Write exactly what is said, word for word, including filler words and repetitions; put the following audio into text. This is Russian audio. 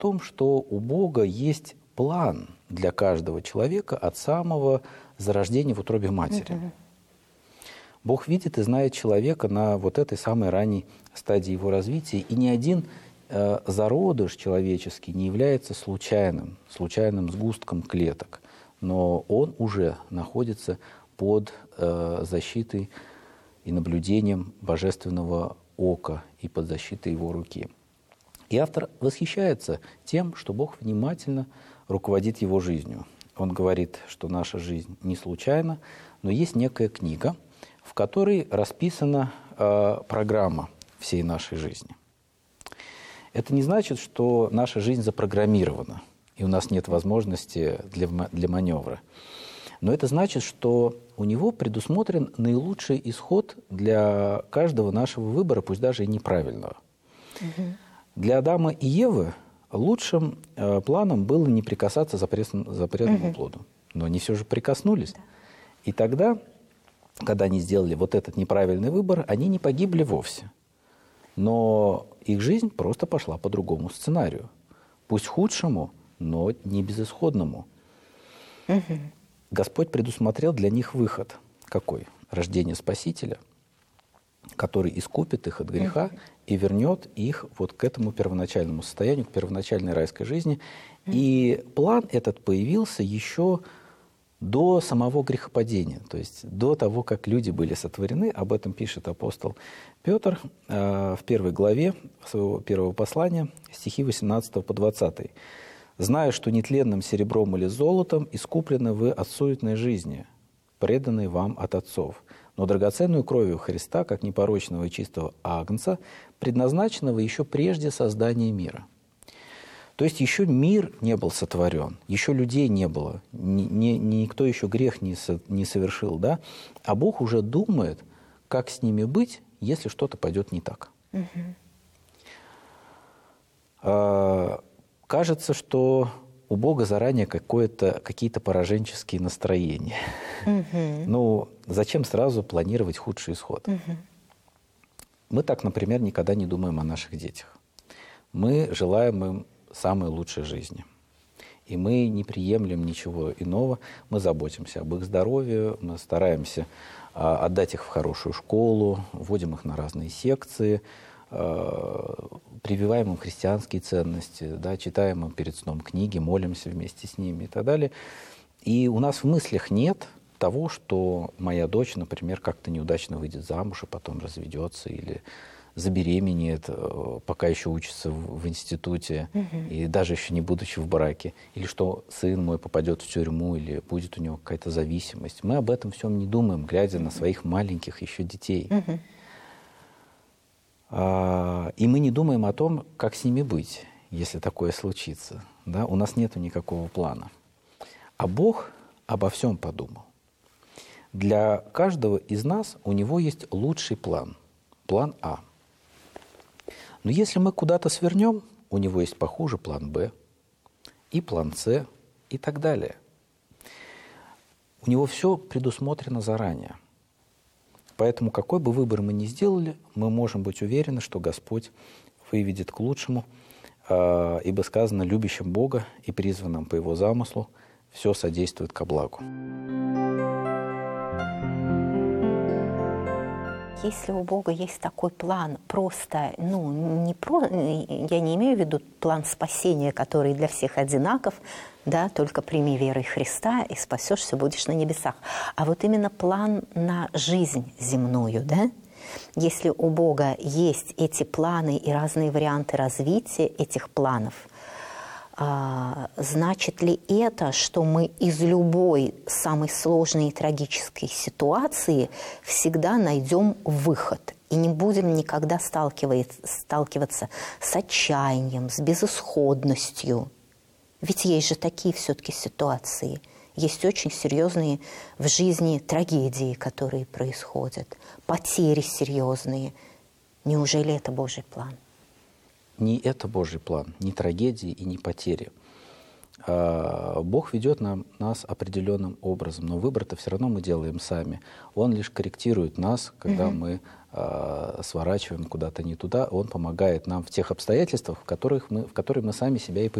том, что у Бога есть план для каждого человека от самого зарождения в утробе матери. Mm-hmm. Бог видит и знает человека на вот этой самой ранней стадии его развития, и ни один э, зародыш человеческий не является случайным, случайным сгустком клеток, но он уже находится под э, защитой и наблюдением божественного ока и под защитой его руки. И автор восхищается тем, что Бог внимательно руководит его жизнью. Он говорит, что наша жизнь не случайна, но есть некая книга, в которой расписана э, программа всей нашей жизни. Это не значит, что наша жизнь запрограммирована, и у нас нет возможности для, для маневра. Но это значит, что у него предусмотрен наилучший исход для каждого нашего выбора, пусть даже и неправильного. Угу. Для Адама и Евы лучшим э, планом было не прикасаться к запретному угу. плоду. Но они все же прикоснулись. Да. И тогда, когда они сделали вот этот неправильный выбор, они не погибли вовсе. Но их жизнь просто пошла по другому сценарию. Пусть худшему, но не безысходному. Угу. Господь предусмотрел для них выход. Какой? Рождение Спасителя, который искупит их от греха угу. и вернет их вот к этому первоначальному состоянию, к первоначальной райской жизни. Угу. И план этот появился еще до самого грехопадения, то есть до того, как люди были сотворены. Об этом пишет апостол Петр э, в первой главе своего первого послания, стихи восемнадцатого по двадцатый. «Зная, что нетленным серебром или золотом искуплены вы от суетной жизни, преданной вам от отцов, но драгоценную кровью Христа, как непорочного и чистого агнца, предназначенного еще прежде создания мира». То есть еще мир не был сотворен, еще людей не было, ни, ни, никто еще грех не, со, не совершил, да? А Бог уже думает, как с ними быть, если что-то пойдет не так. Угу. А, кажется, что у Бога заранее какое-то, какие-то пораженческие настроения. Угу. Ну, зачем сразу планировать худший исход? Угу. Мы так, например, никогда не думаем о наших детях. Мы желаем им самой лучшей жизни. И мы не приемлем ничего иного. Мы заботимся об их здоровье, мы стараемся а, отдать их в хорошую школу, вводим их на разные секции, а, прививаем им христианские ценности, да, читаем им перед сном книги, молимся вместе с ними и так далее. И у нас в мыслях нет того, что моя дочь, например, как-то неудачно выйдет замуж и потом разведется, или забеременеет, пока еще учится в, в институте, угу. и даже еще не будучи в браке, или что сын мой попадет в тюрьму, или будет у него какая-то зависимость. Мы об этом всем не думаем, глядя угу. на своих маленьких еще детей. Угу. А, и мы не думаем о том, как с ними быть, если такое случится. Да? У нас нет никакого плана. А Бог обо всем подумал. Для каждого из нас у него есть лучший план. План А. Но если мы куда-то свернем, у него есть похуже план Б, и план С, и так далее. У него все предусмотрено заранее. Поэтому какой бы выбор мы ни сделали, мы можем быть уверены, что Господь выведет к лучшему, ибо сказано: любящим Бога и призванным по Его замыслу все содействует ко благу. Если у Бога есть такой план, просто, ну, не про, я не имею в виду план спасения, который для всех одинаков, да, только прими верой Христа и спасешься, будешь на небесах, а вот именно план на жизнь земную, да? Если у Бога есть эти планы и разные варианты развития этих планов, значит ли это, что мы из любой самой сложной и трагической ситуации всегда найдем выход и не будем никогда сталкиваться с отчаянием, с безысходностью? Ведь есть же такие все-таки ситуации. Есть очень серьезные в жизни трагедии, которые происходят, потери серьезные. Неужели это Божий план? Не это Божий план, не трагедии и не потери. Бог ведет нам, нас определенным образом, но выбор-то все равно мы делаем сами. Он лишь корректирует нас, когда угу. мы э, сворачиваем куда-то не туда, Он помогает нам в тех обстоятельствах, в которых мы, в которые мы сами себя и